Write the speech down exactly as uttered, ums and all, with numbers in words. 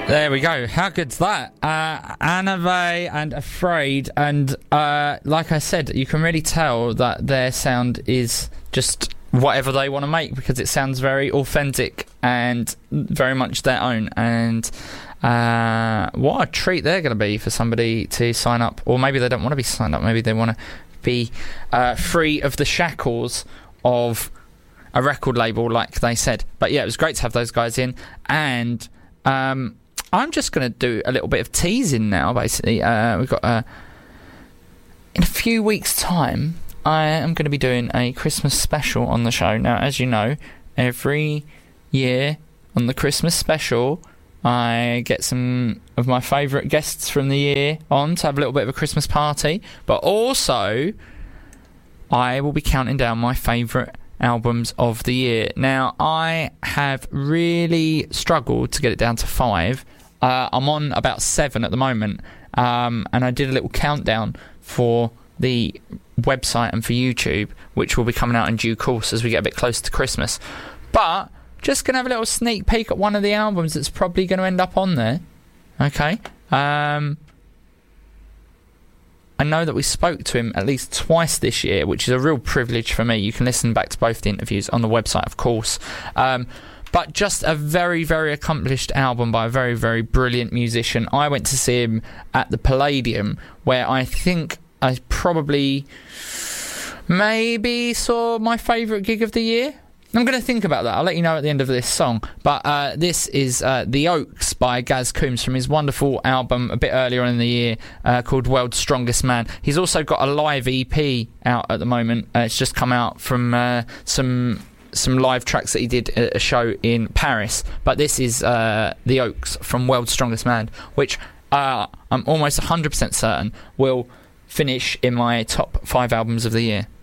There we go. How good's that? Uh, Anave and Afraid, and uh, like I said, you can really tell that their sound is just whatever they want to make, because it sounds very authentic and very much their own. And uh, what a treat they're going to be for somebody to sign up, or maybe they don't want to be signed up. Maybe they want to be uh, free of the shackles of a record label, like they said. But yeah, it was great to have those guys in, and um, I'm just going to do a little bit of teasing now, basically. Uh, we've got uh, in a few weeks' time, I am going to be doing a Christmas special on the show. Now, as you know, every year on the Christmas special, I get some of my favourite guests from the year on to have a little bit of a Christmas party. But also, I will be counting down my favourite albums of the year. Now, I have really struggled to get it down to five. Uh, I'm on about seven at the moment, um, and I did a little countdown for the website and for YouTube, which will be coming out in due course as we get a bit closer to Christmas. But just going to have a little sneak peek at one of the albums that's probably going to end up on there. Okay. Um, I know that we spoke to him at least twice this year, which is a real privilege for me. You can listen back to both the interviews on the website, of course. Um, but just a very, very accomplished album by a very, very brilliant musician. I went to see him at the Palladium, where I think I probably maybe saw my favourite gig of the year. I'm going to think about that. I'll let you know at the end of this song. But uh, this is uh, The Oaks by Gaz Coombs from his wonderful album a bit earlier on in the year uh, called World's Strongest Man. He's also got a live E P out at the moment. Uh, it's just come out from uh, some some live tracks that he did at a show in Paris. But this is uh, The Oaks from World's Strongest Man, which uh, I'm almost one hundred percent certain will finish in my top five albums of the year.